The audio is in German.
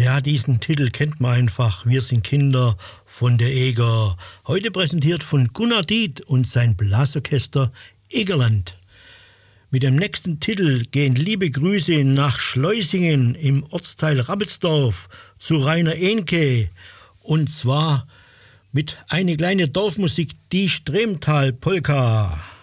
Ja, diesen Titel kennt man einfach. Wir sind Kinder von der Eger. Heute präsentiert von Gunnar Diet und sein Blasorchester Egerland. Mit dem nächsten Titel gehen liebe Grüße nach Schleusingen im Ortsteil Rappelsdorf zu Rainer Ehnke. Und zwar mit einer kleinen Dorfmusik, die Stremtal-Polka.